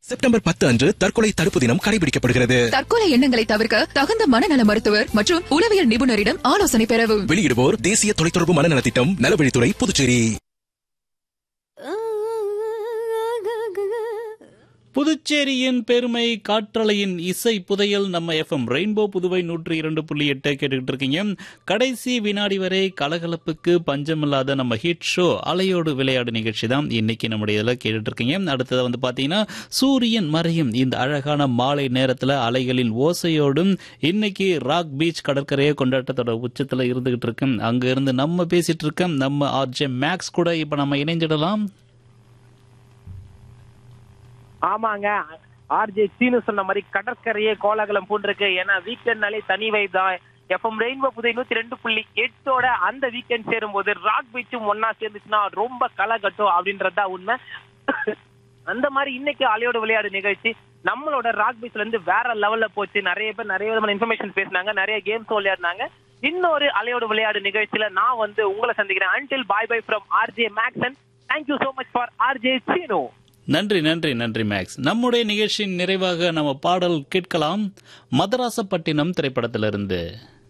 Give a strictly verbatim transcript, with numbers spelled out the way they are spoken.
September பத்து அன்று தற்கொலை தடுப்பு தினம் கடைபிடிக்கப்படுகிறது. தற்கொலை எண்ணங்களை தவிர்க்க தகுந்த மனநல மருத்துவர் மற்றும் உளவியல் நிபுணரிடம் ஆலோசனை பெறவும். வெளியிடுவோர் தேசிய தொலைத்தொடர்பு மனநல திட்டம், நலவழித்துறை, புதுச்சேரி. புதுச்சேரியின் பெருமை காற்றலையின் இசை புதையல் நம்ம எஃப்எம் ரெயின்போ புதுவை நூற்றி இரண்டு புள்ளி எட்டு கேட்டுக்கிட்டு இருக்கீங்க. கடைசி வினாடி வரை கலகலப்புக்கு பஞ்சமில்லாத நம்ம ஹிட் ஷோ அலையோடு விளையாடு நிகழ்ச்சி தான் இன்னைக்கு நம்முடைய இதில் கேட்டுட்டு இருக்கீங்க. அடுத்தது வந்து பார்த்தீங்கன்னா சூரியன் மறையும் இந்த அழகான மாலை நேரத்தில் அலைகளின் ஓசையோடும் இன்னைக்கு ராக் பீச் கடற்கரையை கொண்டாட்டத்தோட உச்சத்தில் இருந்துகிட்டு இருக்கோம். அங்க இருந்து நம்ம பேசிட்டு இருக்கோம் நம்ம ஆர்ஜே மேக்ஸ் கூட இப்ப நம்ம இணைஞ்சிடலாம். ஆமாங்க, ஆர்ஜே சீனு சொன்ன மாதிரி கடற்கரையே கோலாகலம் பூண்டிருக்கு. ஏன்னா வீக்கெண்ட்னாலே தனி வைப் தான். எஃப்எம் ரெயின்போ புதை நூத்தி ரெண்டு புள்ளி எட்டோட அந்த வீக்கெண்ட் சேரும் போது ராக் பீச்சும் ஒன்னா சேர்ந்துச்சுன்னா ரொம்ப களை கட்டும் அப்படின்றதா உண்மை. அந்த மாதிரி இன்னைக்கு அலையோட விளையாடு நிகழ்ச்சி நம்மளோட ராக் பீச்ல இருந்து வேற லெவல்ல போச்சு. நிறைய பேர் நிறைய விதமான இன்ஃபர்மேஷன் பேசினாங்க, நிறைய கேம்ஸ் விளையாடினாங்க. இன்னொரு அலையோட விளையாடு நிகழ்ச்சியில நான் வந்து உங்களை சந்திக்கிறேன். Until bye bye from RJ Maxon. Thank you so much for RJ Seenu. நன்றி நன்றி நன்றி மேக்ஸ். நம்முடைய நிகழ்ச்சியின் நிறைவாக நம்ம பாடல் கேட்கலாம். மதராசப்பட்டினம் திரைப்படத்திலிருந்து.